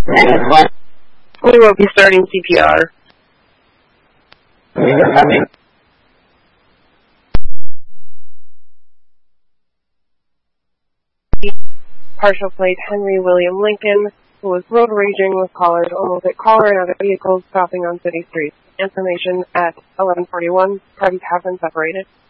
We will be starting CPR. Partial plate Henry William Lincoln, who was road raging with callers almost at caller and other vehicles stopping on city streets. Information at 11:41. Parties have been separated.